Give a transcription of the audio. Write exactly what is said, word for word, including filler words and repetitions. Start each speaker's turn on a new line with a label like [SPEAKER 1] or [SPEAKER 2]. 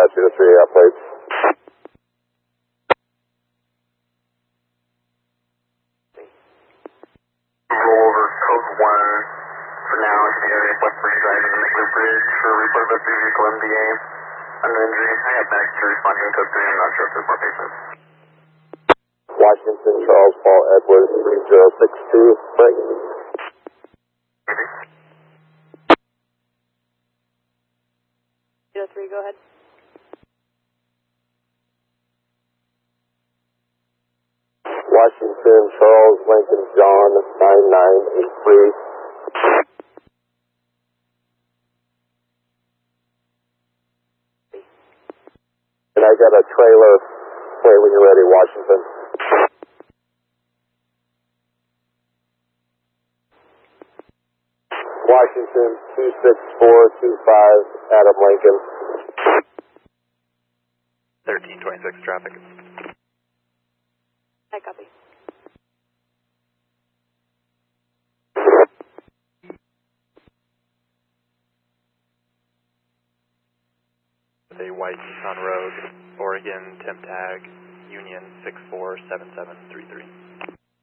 [SPEAKER 1] Tallahassee to three A plates.
[SPEAKER 2] Roll over code one for now to the area of Westbury Drive and the Nickler Bridge for report of a vehicle M D A. Under injury, I have back to responding code three. I'm not sure if there's more patients.
[SPEAKER 1] Washington, Charles Paul Edwards, three zero six two, break.
[SPEAKER 2] Maybe.
[SPEAKER 3] zero three, go ahead.
[SPEAKER 1] Washington, Charles, Lincoln, John, nine nine eight three. And I got a trailer. Wait when you're ready, Washington. Washington, two six four two five, Adam Lincoln.
[SPEAKER 4] thirteen twenty-six traffic.
[SPEAKER 3] I copy.
[SPEAKER 4] A white Nissan Rogue, Oregon, temp tag, Union six four seven seven three three.